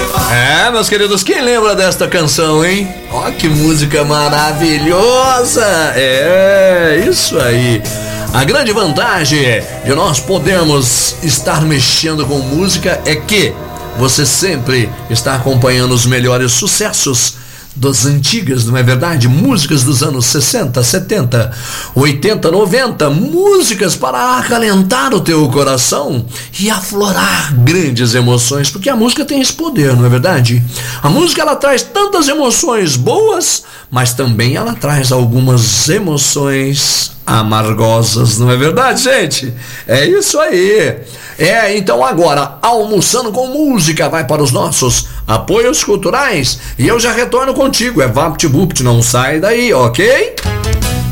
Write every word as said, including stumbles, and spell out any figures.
É, meus queridos, quem lembra desta canção, hein? Ó, que música maravilhosa! É, isso aí. A grande vantagem de nós podermos estar mexendo com música é que você sempre está acompanhando os melhores sucessos das antigas, não é verdade? Músicas dos anos sessenta, setenta, oitenta, noventa, músicas para acalentar o teu coração e aflorar grandes emoções, porque a música tem esse poder, não é verdade? A música, ela traz tantas emoções boas, mas também ela traz algumas emoções amargosas, não é verdade, gente? É isso aí. É, então agora, almoçando com música, vai para os nossos apoios culturais e eu já retorno contigo. É VaptVupt, não sai daí, ok?